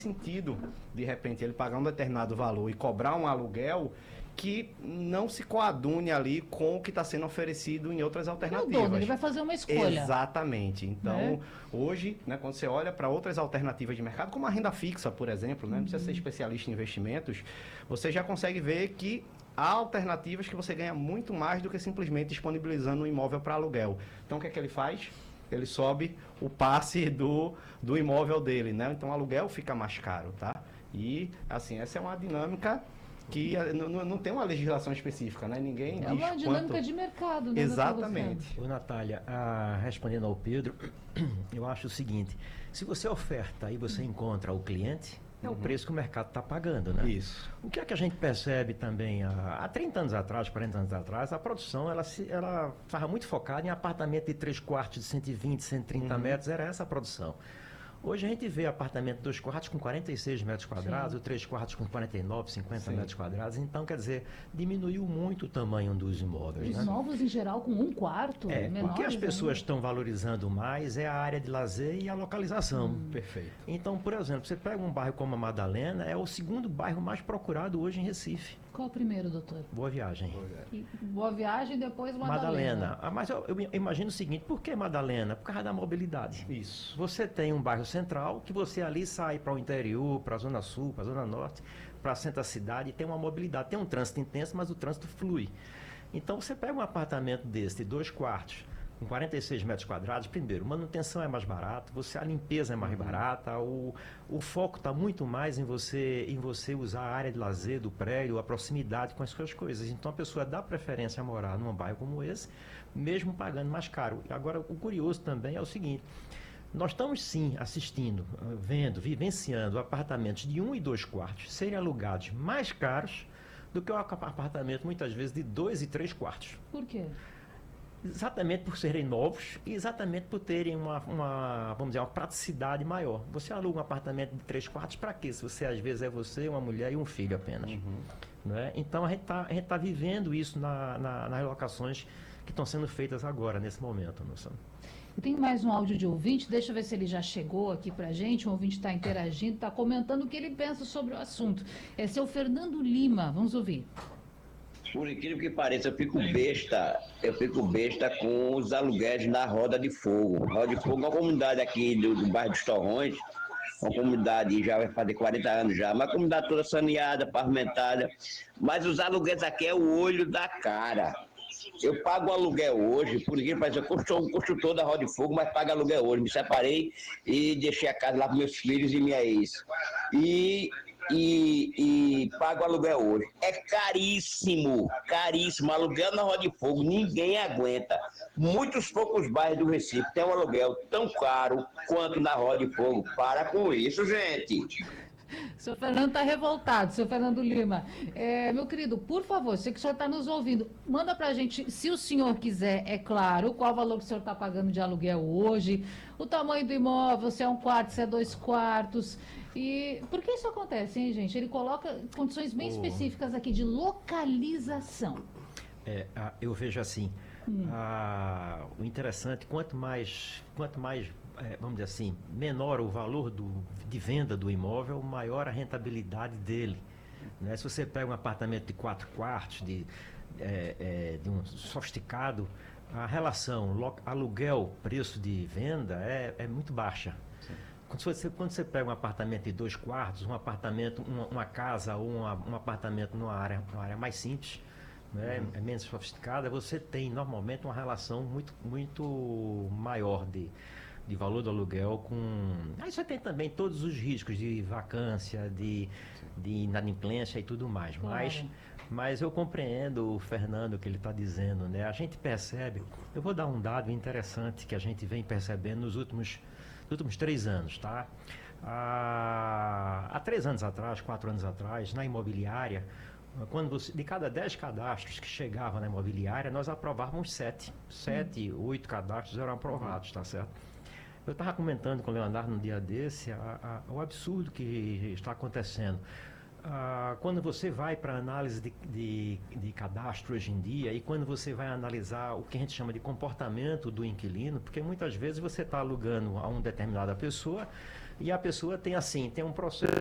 sentido, de repente, ele pagar um determinado valor e cobrar um aluguel que não se coadune ali com o que está sendo oferecido em outras alternativas. O dono, ele vai fazer uma escolha. Exatamente. Então, hoje, né, quando você olha para outras alternativas de mercado, como a renda fixa, por exemplo, né, não precisa ser especialista em investimentos, você já consegue ver que há alternativas que você ganha muito mais do que simplesmente disponibilizando um imóvel para aluguel. Então, o que é que ele faz? Ele sobe o passe do imóvel dele, né? Então o aluguel fica mais caro, tá? E, assim, essa é uma dinâmica que não tem uma legislação específica, né? Ninguém diz uma dinâmica quanto... de mercado, né? Exatamente. Ô, Natália, respondendo ao Pedro, eu acho o seguinte, se você oferta e você encontra o cliente, é o preço que o mercado está pagando, né? Isso. O que é que a gente percebe também, há 30 anos atrás, 40 anos atrás, a produção, ela estava muito focada em apartamento de 3 quartos de 120, 130 metros, era essa a produção. Hoje a gente vê apartamento de 2 quartos com 46 metros quadrados, ou 3 quartos com 49, 50 metros quadrados. Então, quer dizer, diminuiu muito o tamanho dos imóveis. Os novos, em geral, com 1 quarto. O que as pessoas estão valorizando mais é a área de lazer e a localização. Perfeito. Então, por exemplo, você pega um bairro como a Madalena, é o segundo bairro mais procurado hoje em Recife. Qual o primeiro, doutor? Boa Viagem. Boa Viagem, depois Madalena. Mas eu imagino o seguinte, por que Madalena? Por causa da mobilidade. Isso. Você tem um bairro central, que você ali sai para o interior, para a Zona Sul, para a Zona Norte, para centro da cidade, e tem uma mobilidade. Tem um trânsito intenso, mas o trânsito flui. Então, você pega um apartamento desse, de 2 quartos, com 46 metros quadrados, primeiro, manutenção é mais barata, a limpeza é mais barata, o foco está muito mais em você usar a área de lazer do prédio, a proximidade com as suas coisas. Então a pessoa dá preferência a morar num bairro como esse, mesmo pagando mais caro. Agora, o curioso também é o seguinte, nós estamos sim assistindo, vendo, vivenciando apartamentos de 1 e 2 quartos serem alugados mais caros do que o apartamento, muitas vezes, de 2 e 3 quartos. Por quê? Exatamente por serem novos e exatamente por terem vamos dizer, uma praticidade maior. Você aluga um apartamento de 3 quartos para quê? Se você, às vezes, é você, uma mulher e um filho apenas. Não é? Então, a gente tá vivendo isso nas locações que estão sendo feitas agora, nesse momento, moção. Eu tenho mais um áudio de ouvinte, deixa eu ver se ele já chegou aqui pra gente. O ouvinte está interagindo, está comentando o que ele pensa sobre o assunto. É seu Fernando Lima, vamos ouvir. Por incrível que pareça, eu fico besta com os aluguéis na Roda de Fogo. Roda de Fogo é uma comunidade aqui do bairro dos Torrões, uma comunidade já vai fazer 40 anos já, uma comunidade toda saneada, pavimentada, mas os aluguéis aqui é o olho da cara. Eu pago o aluguel hoje, por incrível que pareça, eu sou um construtor da Roda de Fogo, mas pago aluguel hoje. Me separei e deixei a casa lá para meus filhos e minha ex. E pago aluguel hoje. É caríssimo, caríssimo. Aluguel na Roda de Fogo, ninguém aguenta. Muitos poucos bairros do Recife têm um aluguel tão caro quanto na Roda de Fogo. Para com isso, gente. Seu Fernando está revoltado, seu Fernando Lima. Meu querido, por favor, sei que o senhor está nos ouvindo, manda para a gente, se o senhor quiser, é claro, qual o valor que o senhor está pagando de aluguel hoje, o tamanho do imóvel, se é 1 quarto, se é 2 quartos. E por que isso acontece, hein, gente? Ele coloca condições bem específicas aqui de localização. Eu vejo assim, o interessante, quanto mais vamos dizer assim, menor o valor de venda do imóvel, maior a rentabilidade dele. Né? Se você pega um apartamento de 4 quartos, de um sofisticado, a relação aluguel-preço de venda é muito baixa. Quando você pega um apartamento de 2 quartos, um apartamento, uma casa ou um apartamento numa área mais simples, né, é menos sofisticada, você tem normalmente uma relação muito, muito maior de valor do aluguel com... Aí você tem também todos os riscos de vacância, de inadimplência e tudo mais. Claro. Mas eu compreendo o Fernando que ele está dizendo, né? A gente percebe, eu vou dar um dado interessante que a gente vem percebendo nos últimos 3 anos, tá? Há 3 anos atrás, 4 anos atrás, na imobiliária, de cada 10 cadastros que chegavam na imobiliária, nós aprovávamos 7, 8 cadastros eram aprovados, tá certo? Eu estava comentando com o Leonardo no dia desse o absurdo que está acontecendo. Quando você vai para análise de cadastro hoje em dia e quando você vai analisar o que a gente chama de comportamento do inquilino, porque muitas vezes você está alugando a uma determinada pessoa e a pessoa tem assim, tem um processo